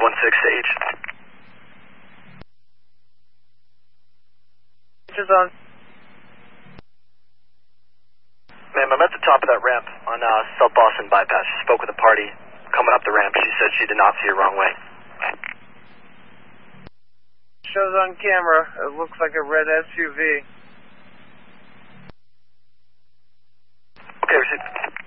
516 Sage. Just on. Ma'am, I'm at the top of that ramp on South Boston Bypass. She spoke with a party coming up the ramp. She said she did not see her wrong way. Shows on camera. It looks like a red SUV. Okay, received.